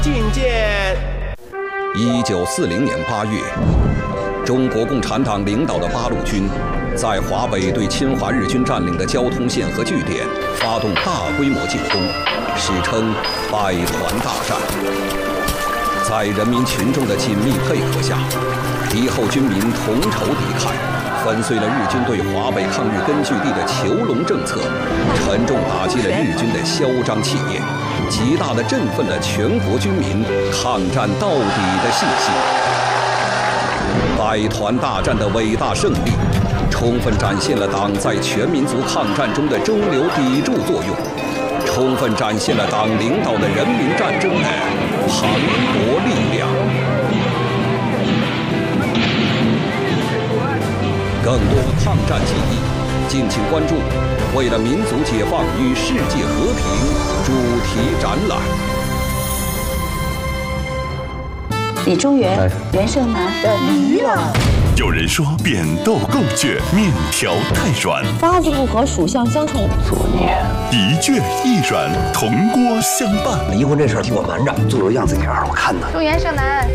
觐见。 1940年8月，中国共产党领导的八路军在华北对侵华日军占领的交通线和据点发动大规模进攻，史称百团大战。在人民群众的紧密配合下，敌后军民同仇敌忾，粉碎了日军对华北抗日根据地的囚笼政策，沉重打击了日军的嚣张气焰，极大地振奋了全国军民抗战到底的信心。百团大战的伟大胜利，充分展现了党在全民族抗战中的中流砥柱作用，充分展现了党领导的人民战争的磅礴力量。更多抗战记忆，敬请关注《为了民族解放与世界和平》主题展览。 李中原、袁胜男的鱼了。 有人说扁豆够倔，面条太软， 八字不合，属相相冲。 作孽，一倔一软，铜锅相伴。 离婚这事儿替我瞒着，做个样子给二我看呢。 祝袁胜男